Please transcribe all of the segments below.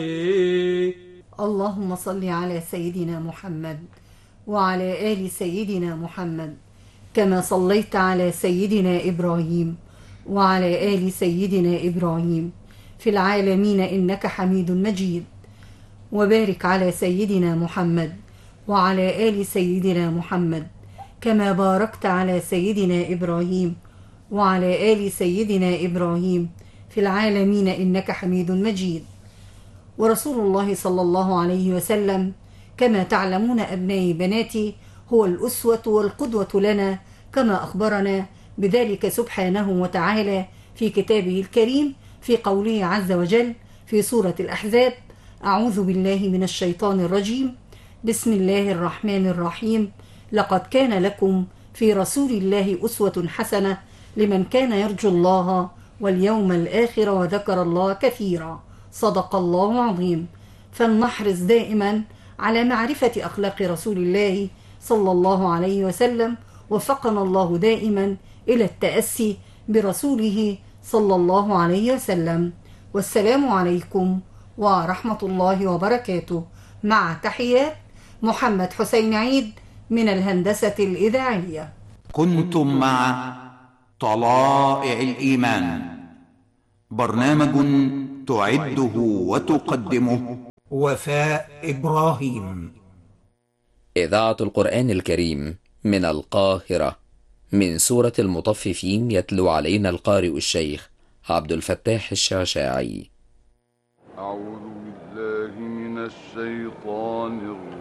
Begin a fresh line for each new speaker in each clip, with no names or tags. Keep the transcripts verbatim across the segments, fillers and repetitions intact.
اللهم صل على سيدنا محمد وعلى آل سيدنا محمد كما صليت على سيدنا إبراهيم وعلى آل سيدنا إبراهيم في العالمين إنك حميد مجيد. وبارك على سيدنا محمد وعلى آل سيدنا محمد كما باركت على سيدنا إبراهيم وعلى آل سيدنا إبراهيم في العالمين إنك حميد مجيد. ورسول الله صلى الله عليه وسلم كما تعلمون أبنائي بناتي هو الأسوة والقدوة لنا، كما أخبرنا بذلك سبحانه وتعالى في كتابه الكريم في قوله عز وجل في سورة الأحزاب: أعوذ بالله من الشيطان الرجيم، بسم الله الرحمن الرحيم، لقد كان لكم في رسول الله أسوة حسنة لمن كان يرجو الله واليوم الآخر وذكر الله كثيرا. صدق الله العظيم. فلنحرص دائما على معرفة أخلاق رسول الله صلى الله عليه وسلم، وفقنا الله دائما إلى التأسي برسوله صلى الله عليه وسلم. والسلام عليكم ورحمة الله وبركاته، مع تحيات محمد حسين عيد من الهندسة الإذاعية.
كنتم مع طلائع الإيمان، برنامج تعده وتقدمه
وفاء إبراهيم.
إذاعة القرآن الكريم من القاهرة، من سورة المطففين، يتلو علينا القارئ الشيخ عبد الفتاح الشعشاعي.
أعوذ بالله من الشيطان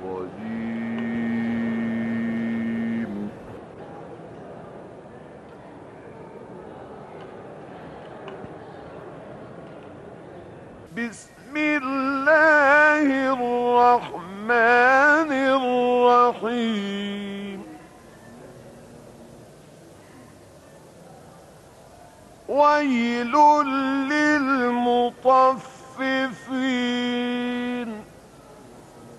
الرجيم. بسم الله الرحمن الرحيم. ويل للمطففين